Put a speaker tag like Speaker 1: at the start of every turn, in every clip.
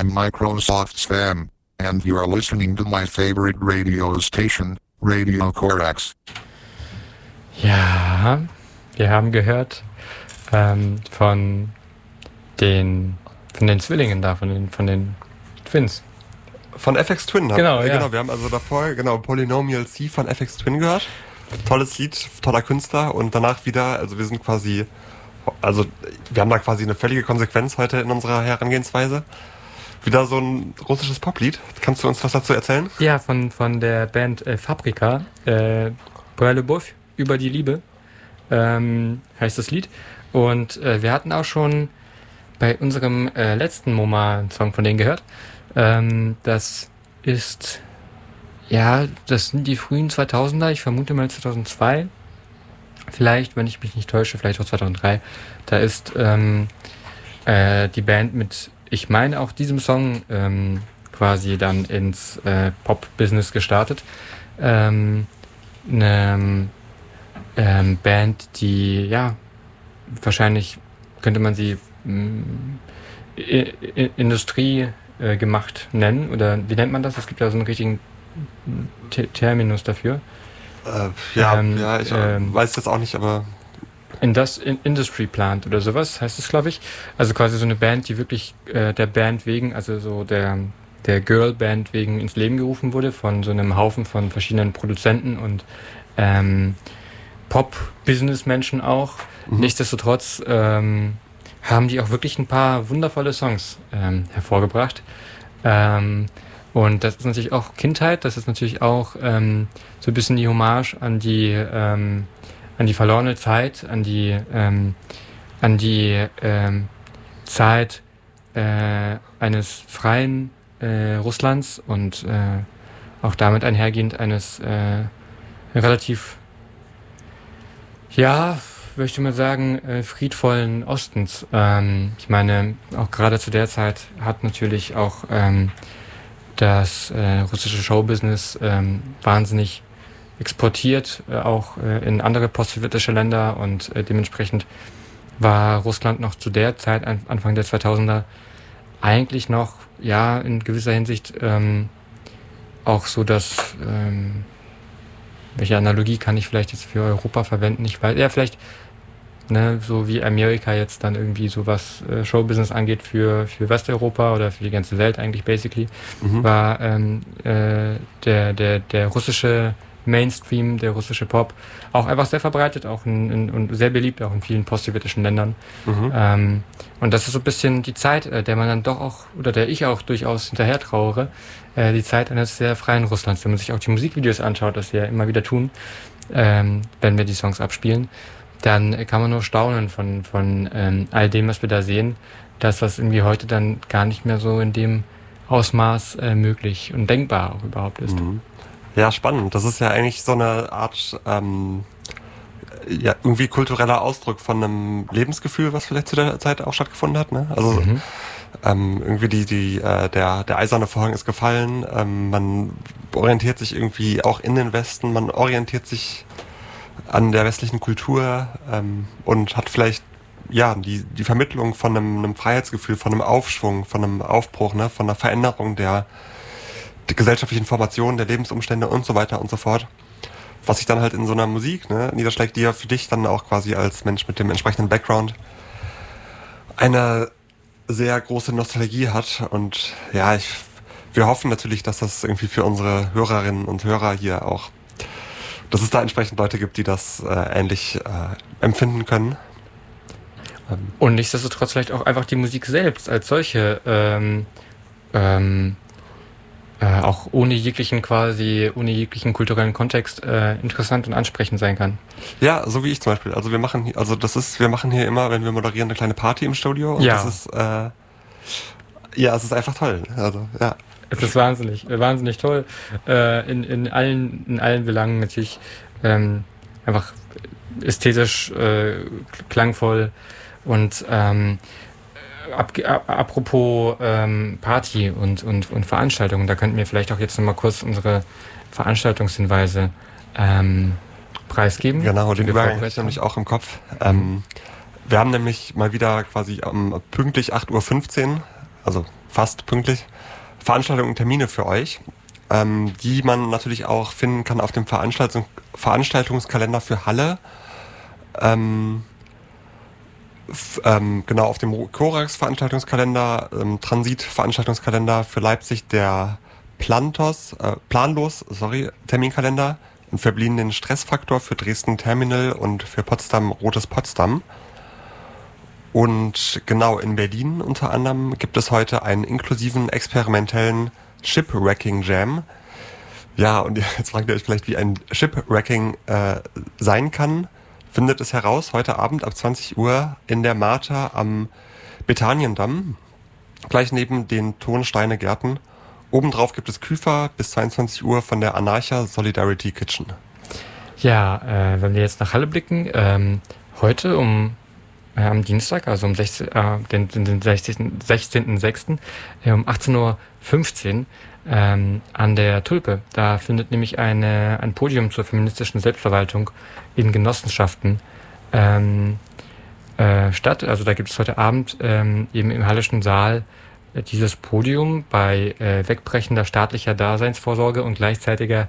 Speaker 1: I'm Microsoft's fan, and you are listening to my favorite radio station, Radio Corax.
Speaker 2: Ja, wir haben gehört von den Zwillingen da, von den Twins.
Speaker 3: Von FX Twin.
Speaker 2: Genau, ja.
Speaker 3: Genau, wir haben also davor Polynomial C von FX Twin gehört. Tolles Lied, toller Künstler und danach wieder, also wir haben da quasi eine völlige Konsequenz heute in unserer Herangehensweise. Wieder so ein russisches Poplied. Kannst du uns was dazu erzählen?
Speaker 2: Ja, von der Band Fabrika, Pour Любовь, über die Liebe, heißt das Lied. Und wir hatten auch schon bei unserem letzten MoMA einen Song von denen gehört. Das sind die frühen 2000er, ich vermute mal 2002. Vielleicht, wenn ich mich nicht täusche, vielleicht auch 2003. Da ist die Band mit, ich meine auch diesem Song quasi dann ins Pop-Business gestartet. Eine Band, die, ja, wahrscheinlich könnte man sie Industrie gemacht nennen, oder wie nennt man das? Es gibt ja so einen richtigen Terminus dafür.
Speaker 3: Ich weiß jetzt auch nicht, aber
Speaker 2: Industry Plant oder sowas heißt es, glaube ich. Also quasi so eine Band, die wirklich der Band wegen, also so der Girl Band wegen ins Leben gerufen wurde von so einem Haufen von verschiedenen Produzenten und Pop-Business-Menschen auch. Nichtsdestotrotz haben die auch wirklich ein paar wundervolle Songs hervorgebracht. Und das ist natürlich auch Kindheit, das ist natürlich auch so ein bisschen die Hommage an die verlorene Zeit, an die Zeit eines freien Russlands und auch damit einhergehend eines relativ, ja, möchte man sagen, friedvollen Ostens. Ich meine, auch gerade zu der Zeit hat natürlich auch das russische Showbusiness wahnsinnig exportiert, auch in andere postsowjetische Länder, und dementsprechend war Russland noch zu der Zeit, Anfang der 2000er, eigentlich noch, ja, in gewisser Hinsicht auch so, dass welche Analogie kann ich vielleicht jetzt für Europa verwenden? Ich weiß, ja, vielleicht, ne, so wie Amerika jetzt dann irgendwie so was Showbusiness angeht für Westeuropa oder für die ganze Welt eigentlich basically, war der russische Mainstream, der russische Pop auch einfach sehr verbreitet, auch und sehr beliebt, auch in vielen postsowjetischen Ländern. Und das ist so ein bisschen die Zeit, der man dann doch auch, oder der ich auch durchaus hinterher trauere, die Zeit eines sehr freien Russlands. Wenn man sich auch die Musikvideos anschaut, das wir ja immer wieder tun, wenn wir die Songs abspielen, dann kann man nur staunen von all dem, was wir da sehen, das, was irgendwie heute dann gar nicht mehr so in dem Ausmaß möglich und denkbar auch überhaupt ist.
Speaker 3: Ja, spannend. Das ist ja eigentlich so eine Art irgendwie kultureller Ausdruck von einem Lebensgefühl, was vielleicht zu der Zeit auch stattgefunden hat. Ne? Also irgendwie der eiserne Vorhang ist gefallen. Man orientiert sich irgendwie auch in den Westen. Man orientiert sich an der westlichen Kultur und hat vielleicht die Vermittlung von einem Freiheitsgefühl, von einem Aufschwung, von einem Aufbruch, ne? Von einer Veränderung der gesellschaftlichen Formation, der Lebensumstände und so weiter und so fort. Was sich dann halt in so einer Musik niederschlägt, die ja für dich dann auch quasi als Mensch mit dem entsprechenden Background eine sehr große Nostalgie hat. Und ja, wir hoffen natürlich, dass das irgendwie für unsere Hörerinnen und Hörer hier auch, dass es da entsprechend Leute gibt, die das ähnlich empfinden können.
Speaker 2: Und nichtsdestotrotz vielleicht auch einfach die Musik selbst als solche auch ohne jeglichen kulturellen Kontext interessant und ansprechend sein kann.
Speaker 3: Ja, so wie ich zum Beispiel. Also wir machen hier immer, wenn wir moderieren, eine kleine Party im Studio. Und das ist es ist einfach toll. Also ja.
Speaker 2: Es ist wahnsinnig toll. In allen Belangen natürlich einfach ästhetisch, klangvoll und apropos Party und Veranstaltungen, da könnten wir vielleicht auch jetzt nochmal kurz unsere Veranstaltungshinweise preisgeben.
Speaker 3: Genau, den Übergang habe ich nämlich auch im Kopf. Wir haben nämlich mal wieder quasi pünktlich 8:15 Uhr, also fast pünktlich, Veranstaltungen und Termine für euch, die man natürlich auch finden kann auf dem Veranstaltungskalender für Halle. Genau, auf dem Korax-Veranstaltungskalender, Transit-Veranstaltungskalender für Leipzig der Terminkalender und für Berlin den Stressfaktor, für Dresden Terminal und für Potsdam Rotes Potsdam. Und genau, in Berlin unter anderem gibt es heute einen inklusiven experimentellen Shipwrecking Jam. Ja, und jetzt fragt ihr euch vielleicht, wie ein Shipwrecking sein kann. Findet es heraus heute Abend ab 20 Uhr in der Martha am Bethaniendamm, gleich neben den Tonsteine-Gärten. Obendrauf gibt es Küfer bis 22 Uhr von der Anarcha Solidarity Kitchen.
Speaker 2: Ja, wenn wir jetzt nach Halle blicken, heute am Dienstag, also den 16.06. Um 18.15 Uhr an der Tulpe. Da findet nämlich ein Podium zur feministischen Selbstverwaltung in Genossenschaften statt. Also da gibt es heute Abend eben im Hallischen Saal dieses Podium bei wegbrechender staatlicher Daseinsvorsorge und gleichzeitig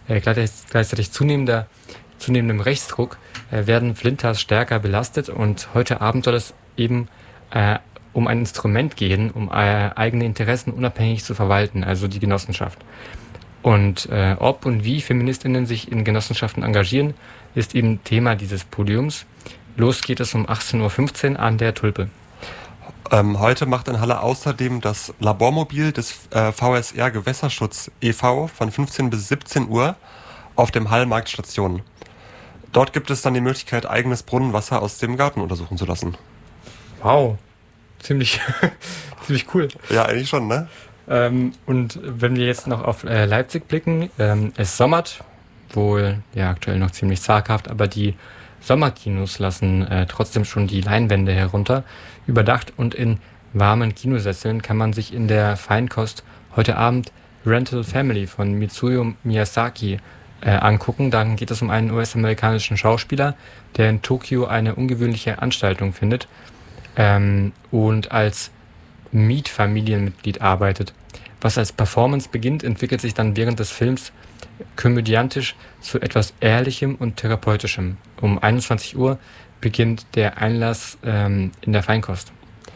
Speaker 2: zunehmendem Rechtsdruck werden Flinters stärker belastet, und heute Abend soll es eben um ein Instrument gehen, um eigene Interessen unabhängig zu verwalten, also die Genossenschaft. Und ob und wie FeministInnen sich in Genossenschaften engagieren, ist eben Thema dieses Podiums. Los geht es um 18.15 Uhr an der Tulpe.
Speaker 3: Heute macht in Halle außerdem das Labormobil des VSR Gewässerschutz e.V. von 15 bis 17 Uhr auf dem Hallmarkt Station. Dort gibt es dann die Möglichkeit, eigenes Brunnenwasser aus dem Garten untersuchen zu lassen.
Speaker 2: Wow, ziemlich cool.
Speaker 3: Ja, eigentlich schon, ne?
Speaker 2: Und wenn wir jetzt noch auf Leipzig blicken, es sommert, wohl ja aktuell noch ziemlich zaghaft, aber die Sommerkinos lassen trotzdem schon die Leinwände herunter. Überdacht und in warmen Kinosesseln kann man sich in der Feinkost heute Abend Rental Family von Mitsuyo Miyazaki angucken. Dann geht es um einen US-amerikanischen Schauspieler, der in Tokio eine ungewöhnliche Anstaltung findet und als Mietfamilienmitglied arbeitet. Was als Performance beginnt, entwickelt sich dann während des Films komödiantisch zu etwas Ehrlichem und Therapeutischem. Um 21 Uhr beginnt der Einlass in der Feinkost.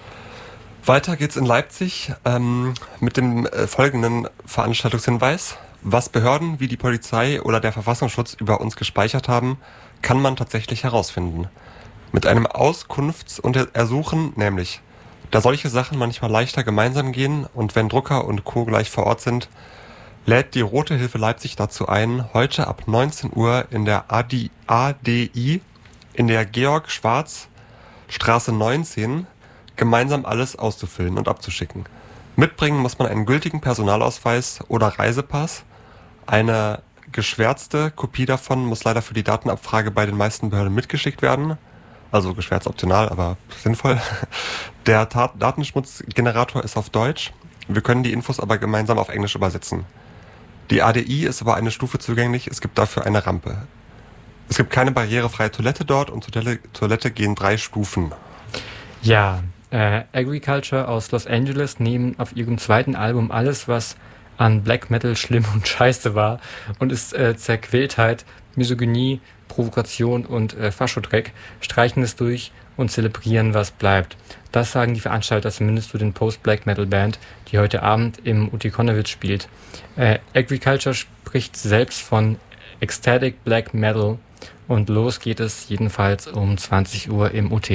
Speaker 3: Weiter geht's in Leipzig mit dem folgenden Veranstaltungshinweis. Was Behörden wie die Polizei oder der Verfassungsschutz über uns gespeichert haben, kann man tatsächlich herausfinden. Mit einem Auskunfts- und Ersuchen, nämlich, da solche Sachen manchmal leichter gemeinsam gehen und wenn Drucker und Co. gleich vor Ort sind, lädt die Rote Hilfe Leipzig dazu ein, heute ab 19 Uhr in der ADI in der Georg-Schwarz Straße 19 gemeinsam alles auszufüllen und abzuschicken. Mitbringen muss man einen gültigen Personalausweis oder Reisepass. Eine geschwärzte Kopie davon muss leider für die Datenabfrage bei den meisten Behörden mitgeschickt werden. Also geschwärzt optional, aber sinnvoll. Der Datenschmutzgenerator ist auf Deutsch. Wir können die Infos aber gemeinsam auf Englisch übersetzen. Die ADI ist aber eine Stufe zugänglich. Es gibt dafür eine Rampe. Es gibt keine barrierefreie Toilette dort und zur Toilette gehen 3 Stufen.
Speaker 2: Ja, Agriculture aus Los Angeles nehmen auf ihrem zweiten Album alles, was an Black Metal schlimm und scheiße war und ist Zerquältheit, Misogynie, Provokation und Faschodreck, streichen es durch und zelebrieren, was bleibt. Das sagen die Veranstalter zumindest für den Post-Black-Metal-Band, die heute Abend im UT Konnewitz spielt. Agriculture spricht selbst von Ecstatic Black Metal und los geht es jedenfalls um 20 Uhr im UT.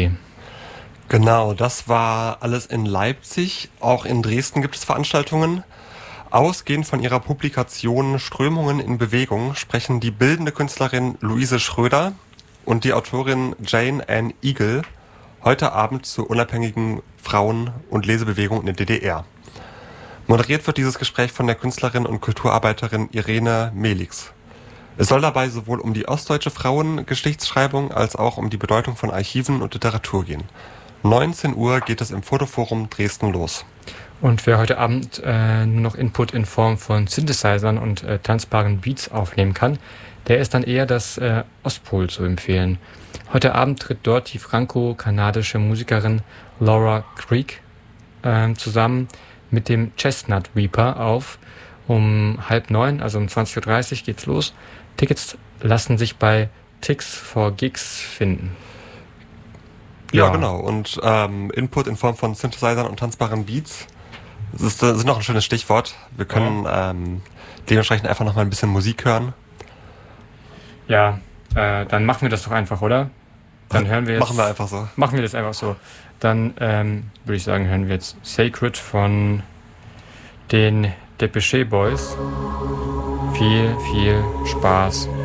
Speaker 3: Genau, das war alles in Leipzig. Auch in Dresden gibt es Veranstaltungen. Ausgehend von ihrer Publikation Strömungen in Bewegung sprechen die bildende Künstlerin Luise Schröder und die Autorin Jane Ann Eagle heute Abend zur unabhängigen Frauen- und Lesebewegung in der DDR. Moderiert wird dieses Gespräch von der Künstlerin und Kulturarbeiterin Irene Melix. Es soll dabei sowohl um die ostdeutsche Frauengeschichtsschreibung als auch um die Bedeutung von Archiven und Literatur gehen. 19 Uhr geht es im Fotoforum Dresden los.
Speaker 2: Und wer heute Abend nur noch Input in Form von Synthesizern und tanzbaren Beats aufnehmen kann, der ist dann eher das Ostpol zu empfehlen. Heute Abend tritt dort die franco-kanadische Musikerin Laura Creek zusammen mit dem Chestnut Reaper auf. Um 8:30, also um 20:30 Uhr geht's los. Tickets lassen sich bei Tix4Gigs finden.
Speaker 3: Ja, genau. Und Input in Form von Synthesizern und tanzbaren Beats. Das ist noch ein schönes Stichwort. Wir können dementsprechend einfach noch mal ein bisschen Musik hören.
Speaker 2: Ja, dann machen wir das doch einfach, oder? Dann hören wir jetzt...
Speaker 3: Machen wir einfach so.
Speaker 2: Machen wir das einfach so. Dann würde ich sagen, hören wir jetzt Sacred von den Depeche Boys. Viel, viel Spaß.